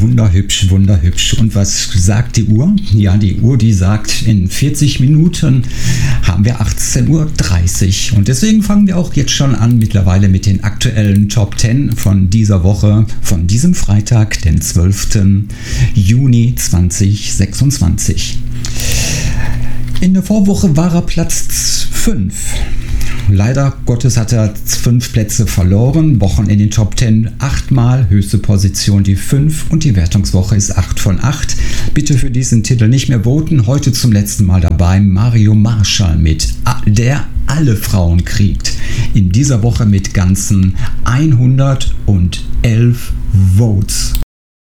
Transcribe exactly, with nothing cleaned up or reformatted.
wunderhübsch, wunderhübsch. Und was sagt die Uhr? Ja, die Uhr, die sagt, in vierzig Minuten haben wir achtzehn Uhr dreißig. Und deswegen fangen wir auch jetzt schon an mittlerweile mit den aktuellen Top zehn von dieser Woche, von diesem Freitag, den zwölften Juni zweitausendsechsundzwanzig. In der Vorwoche war er Platz fünf. Leider Gottes hat er fünf Plätze verloren. Wochen in den Top zehn achtmal, höchste Position die fünf und die Wertungswoche ist acht von acht. Bitte für diesen Titel nicht mehr voten. Heute zum letzten Mal dabei Mario Marshall mit Der alle Frauen kriegt. In dieser Woche mit ganzen hundertelf Votes.